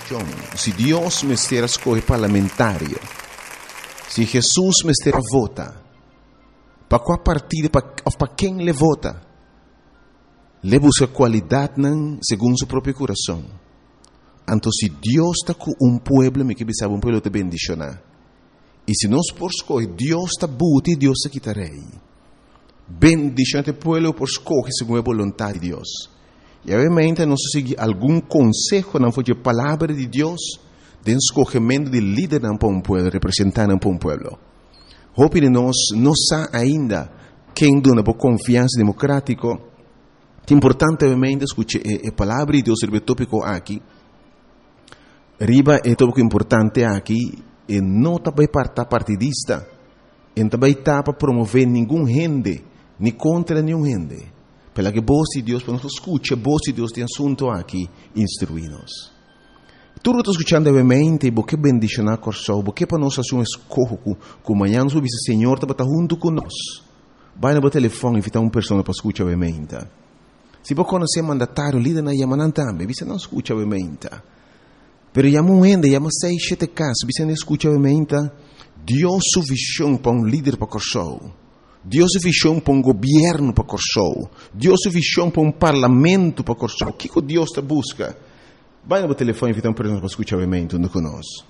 Se Deus me estiver a escolher parlamentário, se Jesus me estiver a votar, para qual partido, para quem ele vota, ele busca qualidade segundo seu próprio coração. Então, se Deus está com pueblo, me que sabe pueblo te bendicionar. E se nós por escolher, Deus está buti, Deus está quitarei. Bendicionate pueblo por escolher segundo a vontade de Deus. E obviamente nós seguimos algum conselho não foi a palavra de Deus, de escolhimento de líder para pueblo, representante para pueblo. Hope de nós não sabe ainda quem dona por confiança democrática. É importante obviamente escutar a palavra de Deus sobre tópico aqui. Riba é tópico importante aqui. E não também para partidista, e também para promover nenhum gente, nem contra nenhum gente. Pela que voz de Deus, para nós escutar, voz de Deus tem assunto aqui, instruir-nos. Tudo que estou escutando, obviamente, porque bendicionar com o porque para nós fazer um escolho, que amanhã nós ouvimos o Senhor está junto conosco. Vai no telefone e invitar uma pessoa para escutar, obviamente. Se você conhecer mandatário, líder na Yamanan também, você não escuta, obviamente. Pero llamo gente, llamo 6, 7 casos, você não escuta obviamente, Deus sua visão para líder para Corsou, Deus sua visão para governo para Corsou, Deus sua visão para parlamento para Corsou. O que Deus te busca? Vai no telefone e invita uma pessoa para escutar obviamente, não conosco.